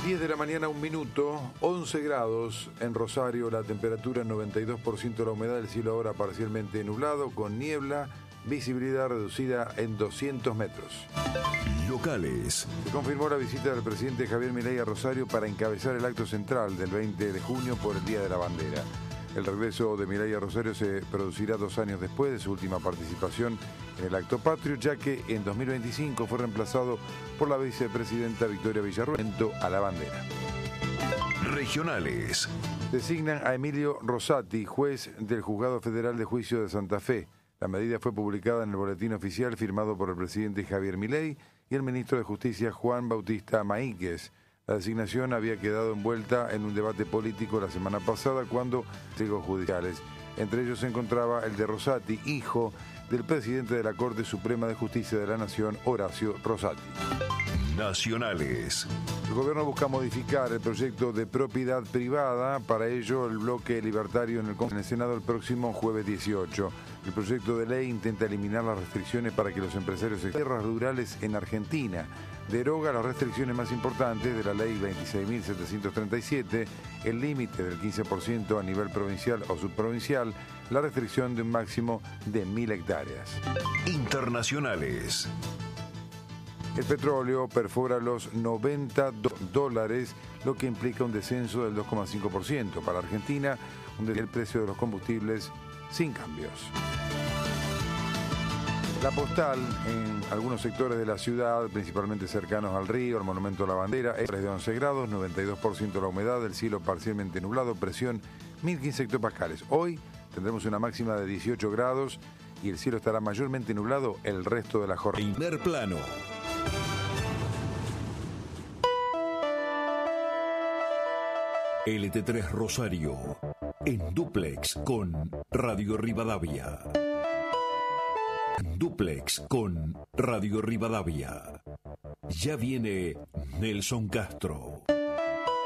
10 de la mañana, 1 minuto, 11 grados en Rosario, la temperatura 92%, la humedad del cielo ahora parcialmente nublado, con niebla, visibilidad reducida en 200 metros. Locales. Se confirmó la visita del presidente Javier Milei a Rosario para encabezar el acto central del 20 de junio por el Día de la Bandera. El regreso de Milei a Rosario se producirá 2 años después de su última participación en el acto patrio, ya que en 2025 fue reemplazado por la vicepresidenta Victoria Villarruel a la bandera. Regionales. Designan a Emilio Rosati, juez del Juzgado Federal de Juicio de Santa Fe. La medida fue publicada en el boletín oficial firmado por el presidente Javier Milei y el ministro de Justicia Juan Bautista Maíquez. La designación había quedado envuelta en un debate político la semana pasada cuando testigos judiciales. Entre ellos se encontraba el de Rosati, hijo del presidente de la Corte Suprema de Justicia de la Nación, Horacio Rosati. Nacionales. El gobierno busca modificar el proyecto de propiedad privada. Para ello, el bloque libertario en el Senado el próximo jueves 18. El proyecto de ley intenta eliminar las restricciones para que los empresarios de tierras rurales en Argentina. Deroga las restricciones más importantes de la ley 26.737, el límite del 15% a nivel provincial o subprovincial, la restricción de un máximo de 1.000 hectáreas. Internacionales. El petróleo perfora los $90, lo que implica un descenso del 2,5%. Para Argentina, el precio de los combustibles sin cambios. La postal en algunos sectores de la ciudad, principalmente cercanos al río, al Monumento a la Bandera, es de 11 grados, 92% la humedad, el cielo parcialmente nublado, presión 1015 hectopascales. Hoy tendremos una máxima de 18 grados y el cielo estará mayormente nublado el resto de la jornada. Primer plano. LT3 Rosario, en dúplex con Radio Rivadavia. Dúplex con Radio Rivadavia. Ya viene Nelson Castro.